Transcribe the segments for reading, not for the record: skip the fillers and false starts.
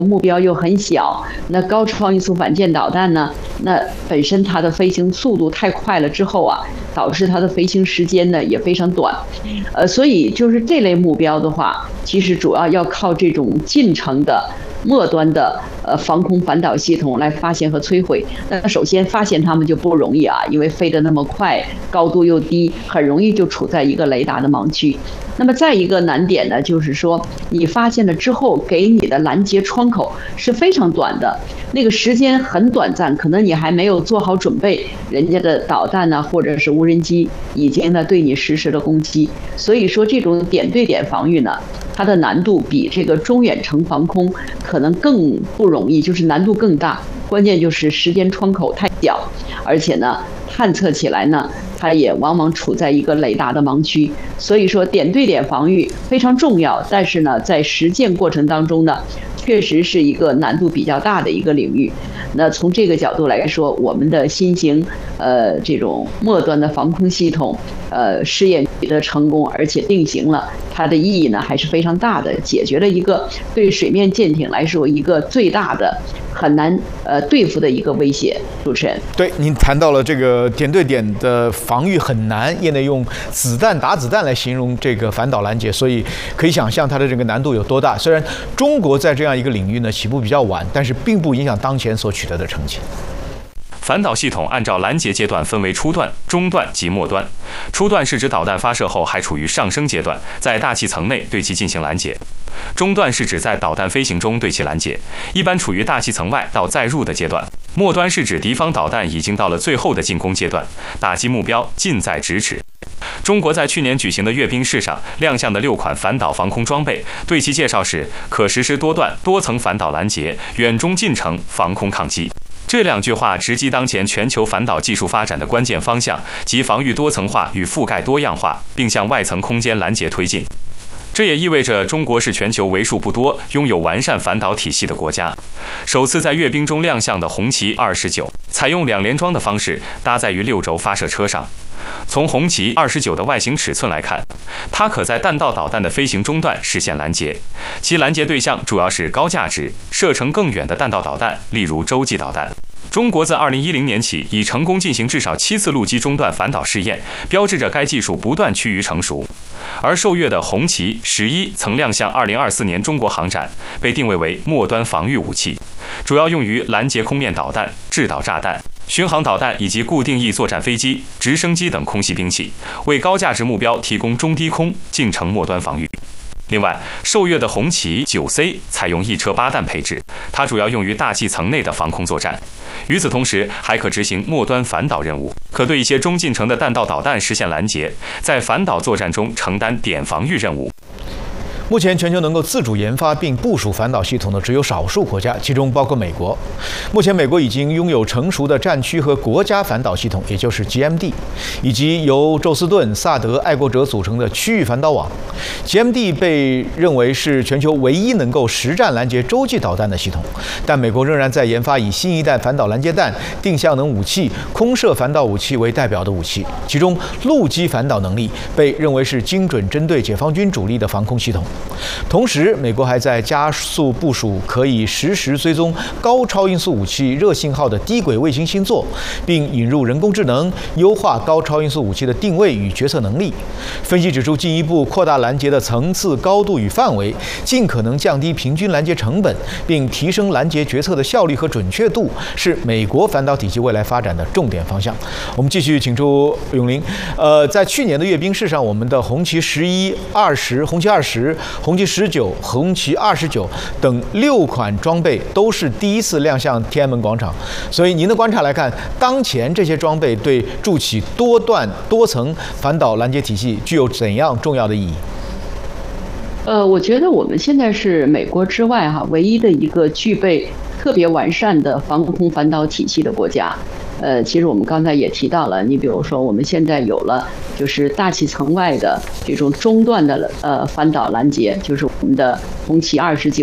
目标又很小，那高超音速反舰导弹呢？那本身它的飞行速度太快了之后啊，导致它的飞行时间呢也非常短，所以就是这类目标的话，其实主要要靠这种近程的末端的防空反导系统来发现和摧毁。那首先发现它们就不容易啊，因为飞得那么快，高度又低，很容易就处在一个雷达的盲区。那么再一个难点呢，就是说你发现了之后，给你的拦截窗口是非常短的，那个时间很短暂，可能你还没有做好准备，人家的导弹呢或者是无人机已经呢对你实施了攻击。所以说这种点对点防御呢，它的难度比这个中远程防空可能更不容易，就是难度更大。关键就是时间窗口太小，而且呢，探测起来呢，它也往往处在一个雷达的盲区。所以说，点对点防御非常重要，但是呢，在实践过程当中呢，确实是一个难度比较大的一个领域。那从这个角度来说，我们的新型这种末端的防空系统试验取得成功，而且定型了，它的意义呢还是非常大的，解决了一个对水面舰艇来说一个最大的很难对付的一个威胁。主持人， 对，您谈到了这个点对点的防御很难，业内用子弹打子弹来形容这个反导拦截，所以可以想象它的这个难度有多大。虽然中国在这样一个领域呢起步比较晚，但是并不影响当前所取得的成绩。 反导系统按照拦截阶段分为初段、中段及末端。初段是指导弹发射后还处于上升阶段，在大气层内对其进行拦截；中段是指在导弹飞行中对其拦截，一般处于大气层外到再入的阶段；末端是指敌方导弹已经到了最后的进攻阶段，打击目标近在咫尺。中国在去年举行的阅兵式上亮相的6款反导防空装备，对其介绍是可实施多段多层反导拦截，远中近程防空抗击。这2句话直击当前全球反导技术发展的关键方向，即防御多层化与覆盖多样化，并向外层空间拦截推进。这也意味着中国是全球为数不多拥有完善反导体系的国家。首次在阅兵中亮相的红旗29，采用2连装的方式搭载于6轴发射车上。从红旗29的外形尺寸来看，它可在弹道导弹的飞行中段实现拦截，其拦截对象主要是高价值、射程更远的弹道导弹，例如洲际导弹。中国自2010年起已成功进行至少7次陆基中段反导试验，标志着该技术不断趋于成熟。而受阅的红旗11曾亮相2024年中国航展，被定位为末端防御武器，主要用于拦截空面导弹、制导炸弹、巡航导弹以及固定翼作战飞机、直升机等空袭兵器，为高价值目标提供中低空近程末端防御。另外，受阅的红旗9C 采用1车8弹配置，它主要用于大气层内的防空作战。与此同时，还可执行末端反导任务，可对一些中近程的弹道导弹实现拦截，在反导作战中承担点防御任务。 目前，全球能够自主研发并部署反导系统的只有少数国家，其中包括美国。目前，美国已经拥有成熟的战区和国家反导系统，也就是 GMD， 以及由宙斯盾、萨德、爱国者组成的区域反导网。GMD 被认为是全球唯一能够实战拦截洲际导弹的系统，但美国仍然在研发以新一代反导拦截弹、定向能武器、空射反导武器为代表的武器，其中陆基反导能力被认为是精准针对解放军主力的防空系统。同时，美国还在加速部署可以实时追踪高超音速武器热信号的低轨卫星星座，并引入人工智能，优化高超音速武器的定位与决策能力。分析指出，进一步扩大拦截的层次、高度与范围，尽可能降低平均拦截成本，并提升拦截决策的效率和准确度，是美国反导体系未来发展的重点方向。我们继续请出永林。在去年的阅兵式上，我们的红旗11、20、红旗20、红旗19、红旗29等6款装备都是第一次亮相天安门广场。所以您的观察来看，当前这些装备对筑起多段多层反导拦截体系具有怎样重要的意义？ 我觉得我们现在是美国之外唯一的一个具备特别完善的防空反导体系的国家。其实我们刚才也提到了，你比如说我们现在有了就是大气层外的这种中段的反导拦截，就是我们的红旗29，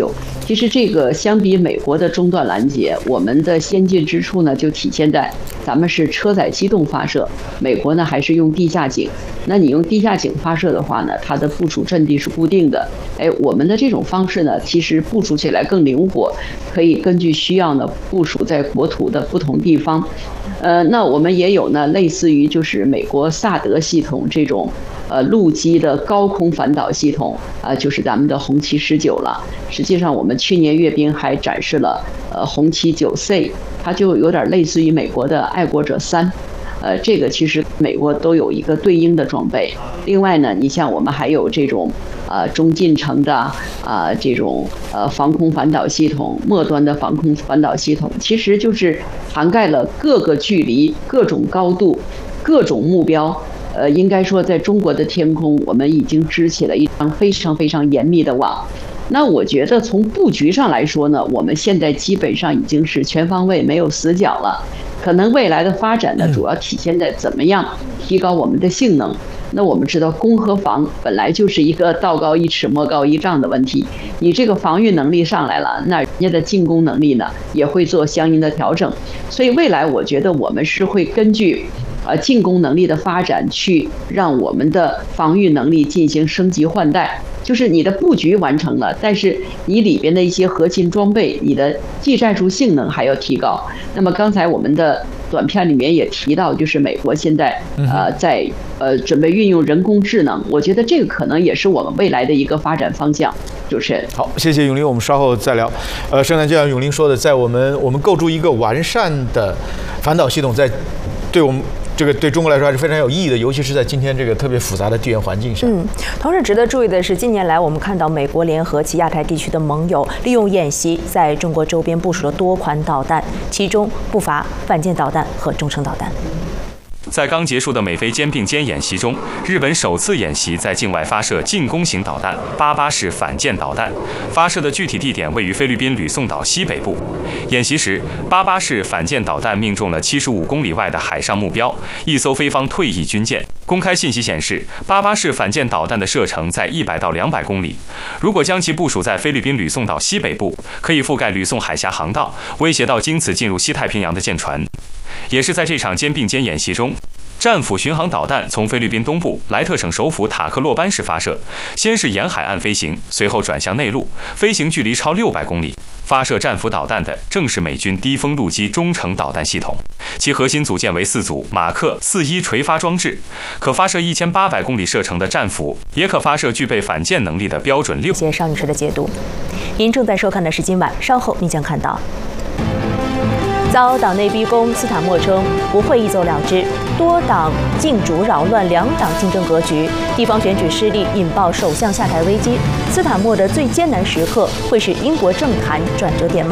其实这个相比美国的中段拦截，我们的先进之处呢，就体现在咱们是车载机动发射，美国呢还是用地下井。那你用地下井发射的话呢，它的部署阵地是固定的。我们的这种方式呢，其实部署起来更灵活，可以根据需要呢部署在国土的不同地方。那我们也有呢，类似于就是美国萨德系统这种。陆基的高空反导系统就是咱们的红旗19了。实际上，我们去年阅兵还展示了红旗9C， 它就有点类似于美国的爱国者3。这个其实美国都有一个对应的装备。另外呢，你像我们还有这种中近程的这种防空反导系统，末端的防空反导系统，其实就是涵盖了各个距离、各种高度、各种目标。应该说，在中国的天空，我们已经织起了一张非常非常严密的网。那我觉得从布局上来说呢，我们现在基本上已经是全方位，没有死角了。可能未来的发展呢，主要体现在怎么样提高我们的性能。那我们知道，攻和防本来就是一个道高一尺，魔高一丈的问题。你这个防御能力上来了，那人家的进攻能力呢，也会做相应的调整。所以未来我觉得我们是会根据进攻能力的发展，去让我们的防御能力进行升级换代。就是你的布局完成了，但是你里边的一些核心装备，你的技战术性能还要提高。那么刚才我们的短片里面也提到，就是美国现在在准备运用人工智能，我觉得这个可能也是我们未来的一个发展方向。主持人， 好，谢谢永林，我们稍后再聊。圣诞就像永林说的，在我们构筑一个完善的反导系统，在对我们。这个对中国来说还是非常有意义的，尤其是在今天这个特别复杂的地缘环境下。 同时值得注意的是，近年来我们看到美国联合其亚太地区的盟友利用演习，在中国周边部署了多款导弹，其中不乏反舰导弹和中程导弹。 在刚结束的美菲肩并肩演习中，日本首次演习在境外发射进攻型导弹88式反舰导弹，发射的具体地点位于菲律宾吕宋岛西北部。演习时，88式反舰导弹命中了75公里外的海上目标，一艘菲方退役军舰。公开信息显示，88式反舰导弹的射程在100到200公里。如果将其部署在菲律宾吕宋岛西北部，可以覆盖吕宋海峡航道，威胁到经此进入西太平洋的舰船。也是在这场肩并肩演习中，战斧巡航导弹从菲律宾东部莱特省首府塔克洛班市发射，先是沿海岸飞行，随后转向内陆，飞行距离超600公里。发射战斧导弹的正是美军低风陆基中程导弹系统，其核心组件为4组马克41垂发装置，可发射1800公里射程的战斧，也可发射具备反舰能力的标准6。 谢谢邵女士的解读。您正在收看的是今晚，稍后您将看到。遭党内逼宫，斯坦默称不会一走了之，多党竞逐扰乱两党竞争格局，地方选举失利引爆首相下台危机。斯坦默的最艰难时刻会是英国政坛转折点吗？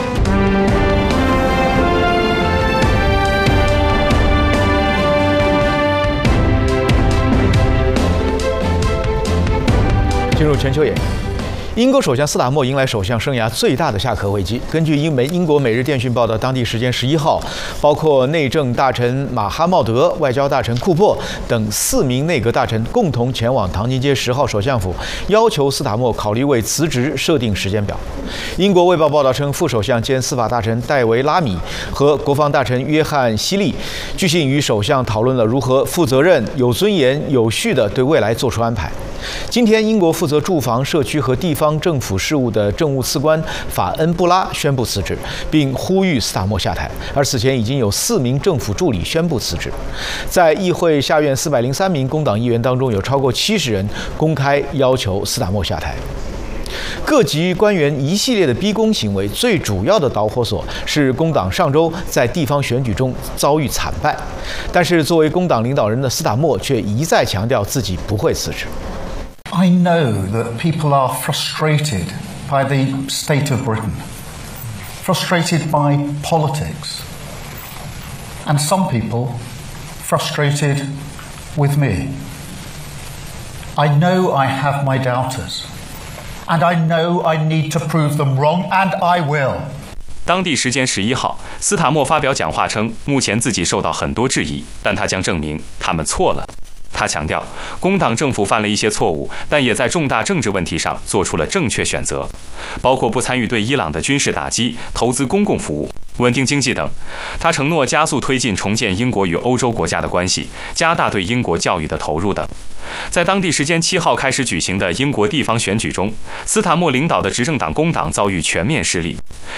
进入全球眼。英国首相斯塔默迎来首相生涯最大的下课危机。根据英国《每日电讯》报道，当地时间11号，包括内政大臣马哈茂德、外交大臣库珀等4名内阁大臣共同前往唐宁街10号首相府，要求斯塔默考虑为辞职设定时间表。英国《卫报》报道称，副首相兼司法大臣戴维·拉米和国防大臣约翰·希利据信与首相讨论了如何负责任、有尊严、有序地对未来做出安排。今天，英国负责住房、社区和地方政府事务的政务次官法恩布拉宣布辞职，并呼吁斯塔默下台。而此前已经有4名政府助理宣布辞职。在议会下院403名工党议员当中，有超过70人公开要求斯塔默下台。各级官员一系列的逼宫行为，最主要的导火索是工党上周在地方选举中遭遇惨败。但是，作为工党领导人的斯塔默却一再强调自己不会辞职。 I know that people are frustrated by the state of Britain, frustrated by politics, and some people frustrated with me. I know I have my doubters, and I know I need to prove them wrong, and I will. 当地时间11号，斯塔默发表讲话称，目前自己受到很多质疑，但他将证明他们错了。 他强调，工党政府犯了一些错误，但也在重大政治问题上做出了正确选择，包括不参与对伊朗的军事打击、投资公共服务、稳定经济等。他承诺加速推进重建英国与欧洲国家的关系，加大对英国教育的投入等。在当地时间7号开始举行的英国地方选举中，斯塔默领导的执政党工党遭遇全面失利。